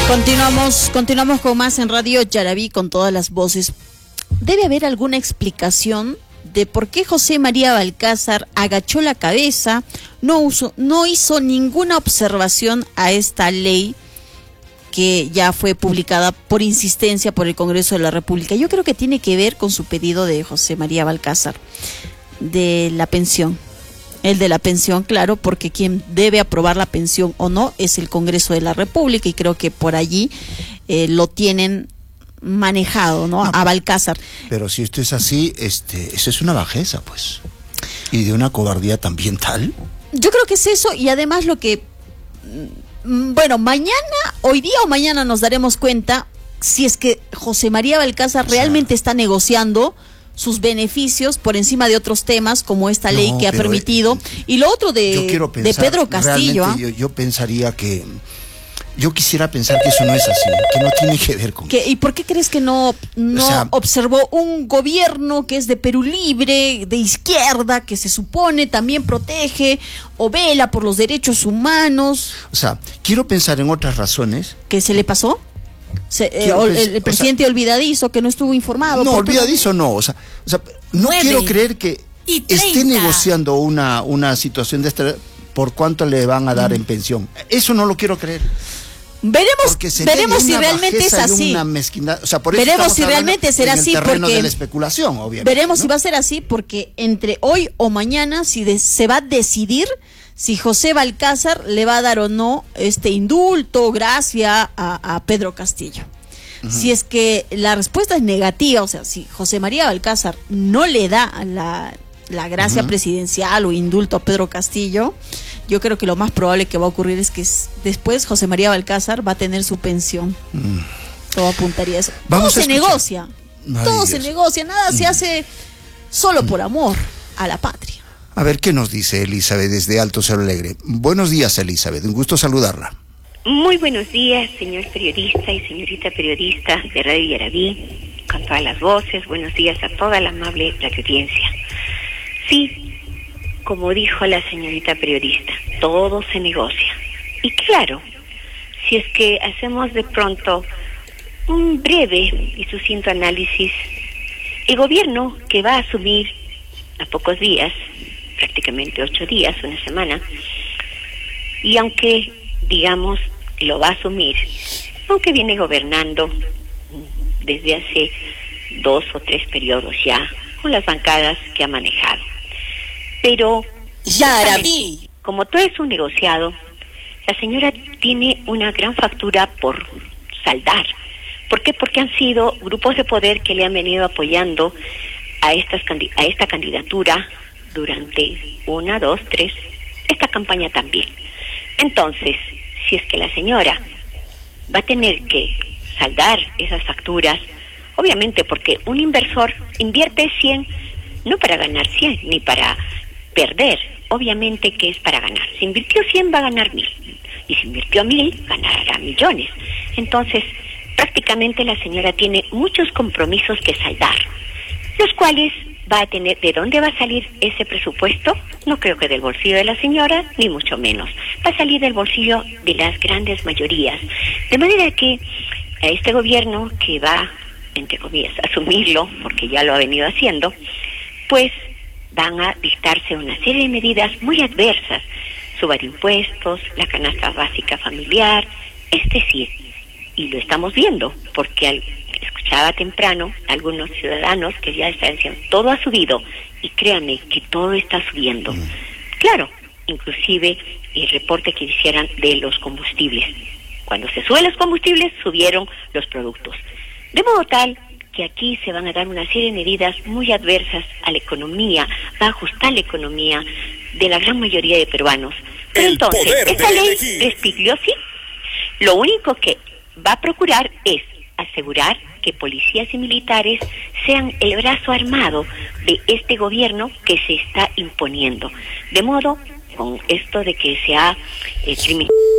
Continuamos con más en Radio Yaraví con todas las voces. Debe haber alguna explicación de por qué José María Balcázar agachó la cabeza, no hizo ninguna observación a esta ley que ya fue publicada por insistencia por el Congreso de la República. Yo creo que tiene que ver con su pedido de José María Balcázar, de la pensión. El de la pensión, claro, porque quien debe aprobar la pensión o no es el Congreso de la República, y creo que por allí lo tienen manejado, ¿no? A Balcázar. Pero si esto es así, eso es una bajeza, pues. Y de una cobardía también tal. Yo creo que es eso, y además lo que... Bueno, hoy día o mañana nos daremos cuenta si es que José María Balcázar realmente está negociando sus beneficios por encima de otros temas como esta ley que ha permitido, y lo otro de Pedro Castillo. Yo pensaría que... Yo quisiera pensar que eso no es así, que no tiene que ver con... ¿Y por qué crees que no observó un gobierno que es de Perú Libre, de izquierda, que se supone también protege o vela por los derechos humanos? O sea, quiero pensar en otras razones. ¿Qué se le pasó? El presidente olvidadizo, que no estuvo informado. No, olvidadizo no, o sea, no quiero creer que esté negociando una situación de esta por cuánto le van a dar en pensión. Eso no lo quiero creer. Veremos si realmente es así. O sea, por eso veremos si realmente será así, porque de la especulación, obviamente. Veremos si va a ser así, porque entre hoy o mañana se va a decidir si José Balcázar le va a dar o no este indulto, gracia a Pedro Castillo. Si es que la respuesta es negativa, o sea, si José María Balcázar no le da la gracia presidencial o indulto a Pedro Castillo, yo creo que lo más probable que va a ocurrir es que después José María Balcázar va a tener su pensión. Todo apuntaría a eso. Todo se negocia, nada se hace solo por amor a la patria. A ver qué nos dice Elizabeth desde Alto Cerro Alegre. Buenos días, Elizabeth, un gusto saludarla. Muy buenos días, señor periodista y señorita periodista de Radio Yaraví, con todas las voces. Buenos días a toda la amable audiencia. Sí, como dijo la señorita periodista, todo se negocia. Y claro, si es que hacemos de pronto un breve y sucinto análisis, el gobierno que va a asumir a pocos días, prácticamente 8 días, una semana, y aunque, digamos, lo va a asumir, aunque viene gobernando desde hace 2 o 3 periodos ya, con las bancadas que ha manejado. Pero, como todo es un negociado, la señora tiene una gran factura por saldar. ¿Por qué? Porque han sido grupos de poder que le han venido apoyando a esta candidatura durante 1, 2, 3, esta campaña también. Entonces, si es que la señora va a tener que saldar esas facturas, obviamente porque un inversor invierte 100, no para ganar 100, ni para perder, obviamente que es para ganar. Si invirtió 100 va a ganar 1000, y si invirtió 1000 ganará millones. Entonces, prácticamente la señora tiene muchos compromisos que saldar, los cuales va a tener. ¿De dónde va a salir ese presupuesto? No creo que del bolsillo de la señora, ni mucho menos. Va a salir del bolsillo de las grandes mayorías. De manera que a este gobierno que va, entre comillas, a asumirlo, porque ya lo ha venido haciendo, pues van a dictarse una serie de medidas muy adversas. Subar impuestos, la canasta básica familiar, es decir, y lo estamos viendo, porque escuchaba temprano a algunos ciudadanos que ya están diciendo, todo ha subido, y créanme que todo está subiendo. Claro, inclusive el reporte que hicieran de los combustibles. Cuando se suben los combustibles, subieron los productos. De modo tal que aquí se van a dar una serie de medidas muy adversas a la economía, va a ajustar la economía de la gran mayoría de peruanos. Pero entonces, esta ley Respiglio, sí, lo único que va a procurar es asegurar que policías y militares sean el brazo armado de este gobierno que se está imponiendo. De modo, con esto de que se ha criminalizado